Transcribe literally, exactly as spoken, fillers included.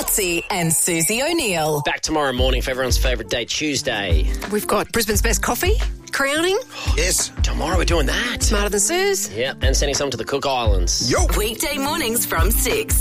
Fitzy and Susie O'Neill. Back tomorrow morning for everyone's favourite day, Tuesday. We've got Brisbane's best coffee, crowning. Yes. Tomorrow we're doing that. Smarter than Suze. Yeah, and sending some to the Cook Islands. Yo. Weekday mornings from six.